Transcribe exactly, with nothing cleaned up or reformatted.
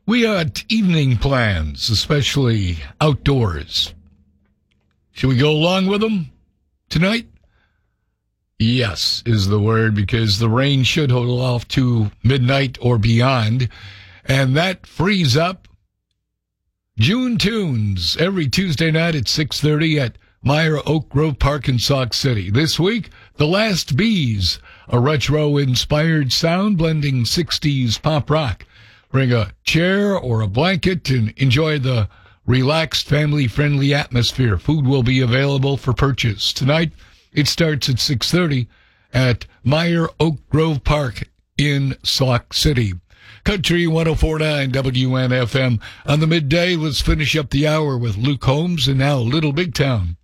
We got evening plans, especially outdoors. Should we go along with them tonight? Yes is the word, because the rain should hold off to midnight or beyond. And that frees up June Tunes every Tuesday night at six thirty at Meyer Oak Grove Park in Sauk City. This week, The Last Bees, a retro-inspired sound blending sixties pop rock. Bring a chair or a blanket and enjoy the relaxed, family-friendly atmosphere. Food will be available for purchase. Tonight, it starts at six thirty at Meyer Oak Grove Park in Sauk City. Country one oh four point nine W N F M. On the midday, let's finish up the hour with Luke Holmes and now Little Big Town.